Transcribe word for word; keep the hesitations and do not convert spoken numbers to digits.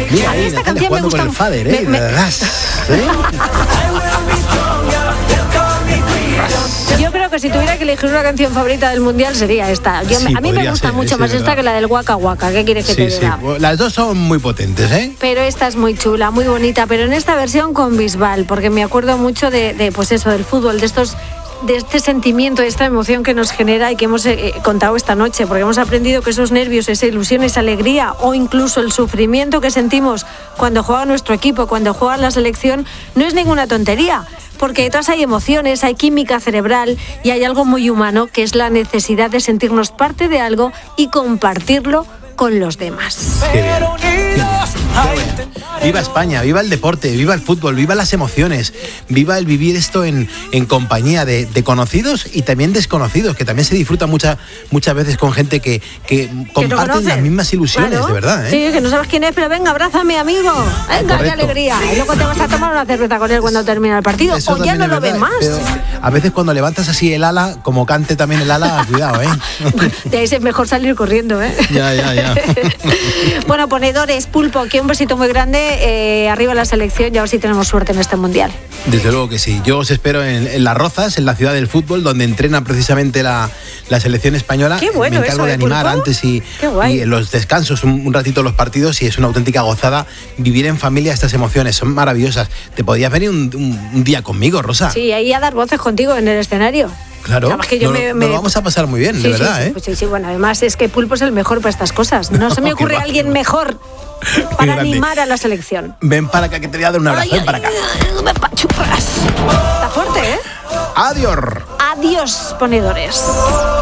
Mira, a mí esta canción me gusta. Con el fader, ¿eh? Me, me... Yo creo que si tuviera que elegir una canción favorita del mundial sería esta. Yo, sí, a mí me gusta ser, mucho más esta que la del Waka Waka. ¿Qué quieres que sí, te diga? Sí. Las dos son muy potentes, ¿eh? Pero esta es muy chula, muy bonita. Pero en esta versión con Bisbal, porque me acuerdo mucho de, de pues eso, del fútbol, de estos, de este sentimiento, de esta emoción que nos genera y que hemos eh, contado esta noche, porque hemos aprendido que esos nervios, esa ilusión, esa alegría o incluso el sufrimiento que sentimos cuando juega nuestro equipo, cuando juega la selección, no es ninguna tontería. Porque detrás hay emociones, hay química cerebral y hay algo muy humano que es la necesidad de sentirnos parte de algo y compartirlo con los demás. Qué bien. Qué bien. Viva España, viva el deporte, viva el fútbol, viva las emociones, viva el vivir esto en, en compañía de, de conocidos y también desconocidos, que también se disfruta mucha, muchas veces con gente que, que comparten no las mismas ilusiones, claro. De verdad. ¿eh? Sí, que no sabes quién es, pero venga, abrázame, amigo. Venga, qué alegría. Y luego te vas a tomar una cerveza con él cuando termine el partido. Eso o ya no lo ves más. A veces cuando levantas así el ala, como cante también el ala, cuidado, ¿eh? De ahí es mejor salir corriendo, ¿eh? Ya, ya, ya. Bueno, ponedores, Pulpo, que un besito muy grande, eh, arriba la selección y a ver si tenemos suerte en este mundial. Desde luego que sí. Yo os espero en, en Las Rozas, en la ciudad del fútbol, donde entrena precisamente la, la selección española. Qué bueno. Me encargo eso, de animar Pulpo. antes y, y en los descansos un, un ratito los partidos y es una auténtica gozada vivir en familia estas emociones, son maravillosas. ¿Te podías venir un, un, un día conmigo, Rosa? Sí, ahí a dar voces contigo en el escenario. Claro, que yo no, me, nos me... lo vamos a pasar muy bien, sí, de sí, verdad, sí, ¿eh? Pues sí, sí, bueno, además es que Pulpo es el mejor para estas cosas. No, no se me ocurre alguien mejor para animar a la selección. Ven para acá que te voy a dar un abrazo, ven para acá. Me pachurras. Está fuerte, ¿eh? Adiós. Adiós, ponedores.